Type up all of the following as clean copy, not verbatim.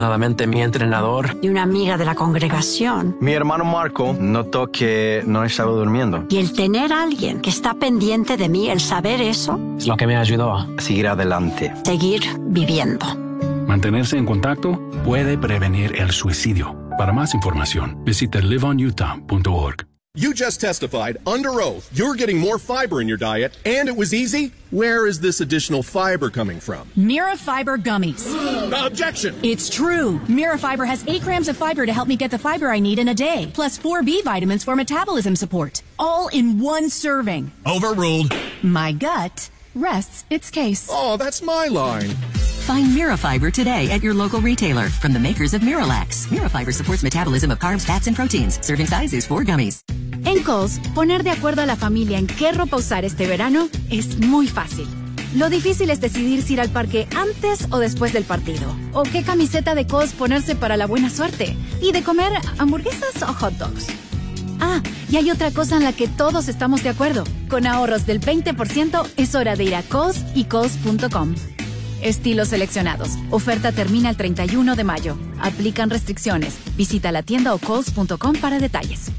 Desafortunadamente, mi entrenador y una amiga de la congregación. Mi hermano Marco notó que no estaba durmiendo. Y el tener a alguien que está pendiente de mí, el saber eso, es lo que me ayudó a seguir adelante. Seguir viviendo. Mantenerse en contacto puede prevenir el suicidio. Para más información, visita liveonutah.org. You just testified under oath you're getting more fiber in your diet, and it was easy? Where is this additional fiber coming from? Mira Fiber Gummies. Objection! It's true. Mira Fiber has 8 grams of fiber to help me get the fiber I need in a day, plus 4 B vitamins for metabolism support. All in one serving. Overruled. My gut rests its case. Oh, that's my line. Find Mirafiber today at your local retailer from the makers of Miralax. Mirafiber supports metabolism of carbs, fats, and proteins. Serving size is 4 gummies. En Kohl's, poner de acuerdo a la familia en qué ropa usar este verano es muy fácil. Lo difícil es decidir si ir al parque antes o después del partido. O qué camiseta de Kohl's ponerse para la buena suerte. Y de comer hamburguesas o hot dogs. Ah, y hay otra cosa en la que todos estamos de acuerdo. Con ahorros del 20% es hora de ir a Kohl's y Kohls.com. Estilos seleccionados. Oferta termina el 31 de mayo. Aplican restricciones. Visita la tienda o Kohls.com para detalles.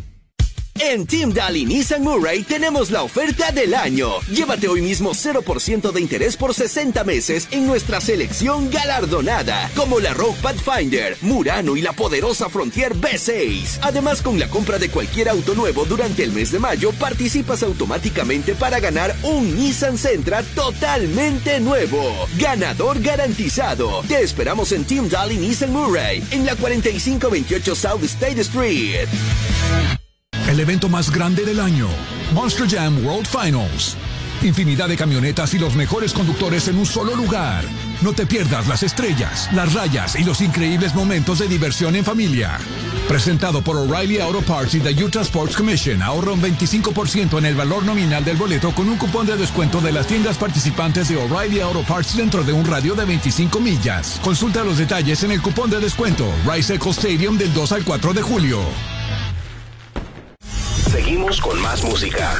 En Team Daly Nissan Murray tenemos la oferta del año. Llévate hoy mismo 0% de interés por 60 meses en nuestra selección galardonada, como la Rogue Pathfinder, Murano y la poderosa Frontier V6. Además, con la compra de cualquier auto nuevo durante el mes de mayo, participas automáticamente para ganar un Nissan Sentra totalmente nuevo. Ganador garantizado. Te esperamos en Team Daly Nissan Murray, en la 4528 South State Street. El evento más grande del año, Monster Jam World Finals. Infinidad de camionetas y los mejores conductores en un solo lugar. No te pierdas las estrellas, las rayas y los increíbles momentos de diversión en familia. Presentado por O'Reilly Auto Parts y the Utah Sports Commission, ahorra un 25% en el valor nominal del boleto con un cupón de descuento de las tiendas participantes de O'Reilly Auto Parts dentro de un radio de 25 millas. Consulta los detalles en el cupón de descuento. Rice Echo Stadium del 2 al 4 de julio. Seguimos con más música.